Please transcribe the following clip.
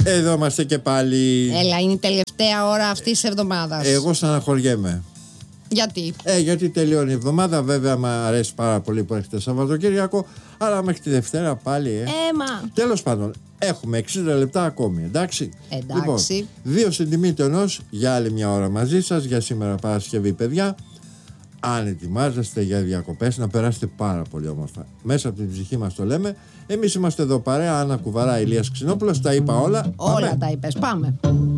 Εδώ είμαστε και πάλι. Έλα, είναι η τελευταία ώρα αυτής της εβδομάδας. Εγώ στεναχωριέμαι. Γιατί? Γιατί τελειώνει η εβδομάδα. Βέβαια, μου αρέσει πάρα πολύ που έχετε Σαββατοκύριακο. Αλλά μέχρι τη Δευτέρα πάλι. Έμα. Τέλος πάντων, έχουμε 60 λεπτά ακόμη. Εντάξει. Λοιπόν, 2 στην τιμή του ενός για άλλη μια ώρα μαζί σας. Για σήμερα Παρασκευή, παιδιά. Αν ετοιμάζεστε για διακοπές, να περάσετε πάρα πολύ όμορφα. Μέσα από την ψυχή μας το λέμε. Εμείς είμαστε εδώ παρέα. Άννα Κουβαρά, Ηλίας Ξινόπουλος. Τα είπα όλα. Όλα τα είπες. Πάμε.